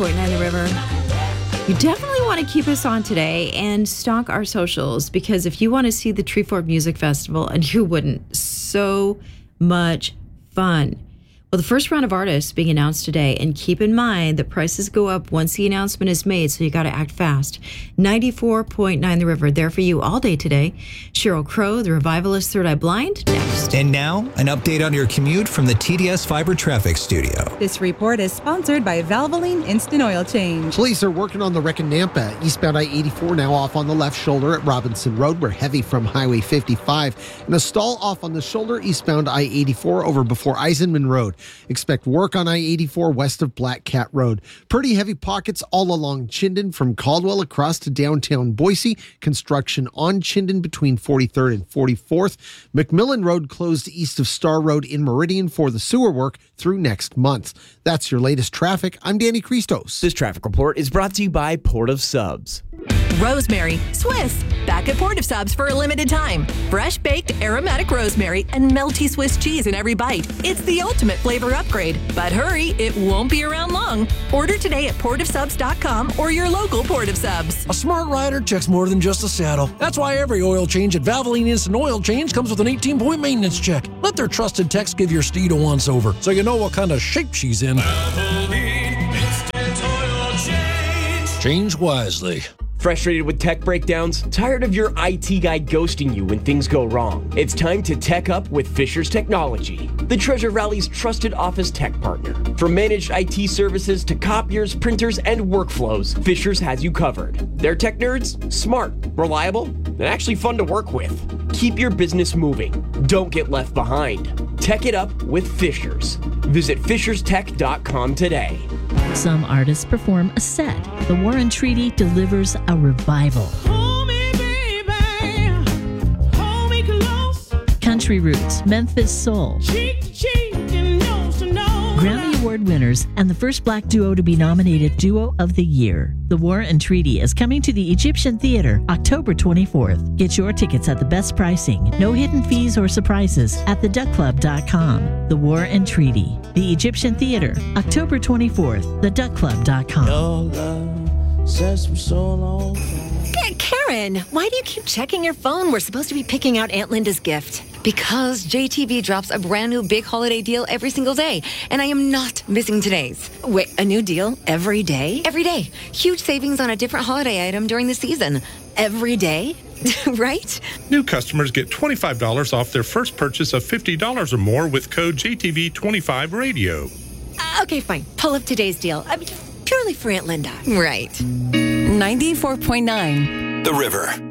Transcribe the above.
The River. You definitely want to keep us on today and stalk our socials, because if you want to see the Treefort Music Festival, and you wouldn't, so much fun. Well, the first round of artists being announced today, and keep in mind that prices go up once the announcement is made, so you got to act fast. 94.9 The River, there for you all day today. Sheryl Crow, the Revivalist, Third Eye Blind, next. And now, an update on your commute from the TDS Fiber Traffic Studio. This report is sponsored by Valvoline Instant Oil Change. Police are working on the wreck in Nampa. Eastbound I-84 now off on the left shoulder at Robinson Road. We're heavy from Highway 55. And a stall off on the shoulder eastbound I-84 over before Eisenman Road. Expect work on I-84 west of Black Cat Road. Pretty heavy pockets all along Chinden from Caldwell across to downtown Boise. Construction on Chinden between 43rd and 44th. McMillan Road closed east of Star Road in Meridian for the sewer work through next month. That's your latest traffic. I'm Danny Christos. This traffic report is brought to you by Port of Subs. Rosemary, Swiss, back at Port of Subs for a limited time. Fresh baked aromatic rosemary and melty Swiss cheese in every bite. It's the ultimate flavor upgrade. But hurry, it won't be around long. Order today at portofsubs.com or your local Port of Subs. A smart rider checks more than just a saddle. That's why every oil change at Valvoline Instant Oil Change comes with an 18-point maintenance check. Let their trusted techs give your steed a once-over so you know what kind of shape she's in. Valvoline Instant Oil Change. Change wisely. Frustrated with tech breakdowns? Tired of your IT guy ghosting you when things go wrong? It's time to tech up with Fisher's Technology, the Treasure Valley's trusted office tech partner. From managed IT services to copiers, printers, and workflows, Fisher's has you covered. Their tech nerds? Smart, reliable, and actually fun to work with. Keep your business moving. Don't get left behind. Tech it up with Fisher's. Visit fisherstech.com today. Some artists perform a set. The War and Treaty delivers a revival. Hold me, baby. Hold me close. Country Roots, Memphis Soul. Cheek to cheek and nose to nose. Grammy Award winners and the first black duo to be nominated Duo of the Year. The War and Treaty is coming to the Egyptian Theater October 24th. Get your tickets at the best pricing. No hidden fees or surprises at theduckclub.com. The War and Treaty. The Egyptian Theater October 24th. Theduckclub.com. Your love says from so long. Karen, why do you keep checking your phone? We're supposed to be picking out Aunt Linda's gift. Because JTV drops a brand new big holiday deal every single day, and I am not missing today's. Wait, a new deal every day? Every day. Huge savings on a different holiday item during the season. Every day? Right? New customers get $25 off their first purchase of $50 or more with code JTV25Radio. Okay, fine. Pull up today's deal. I mean, purely for Aunt Linda. Right. 94.9. The River.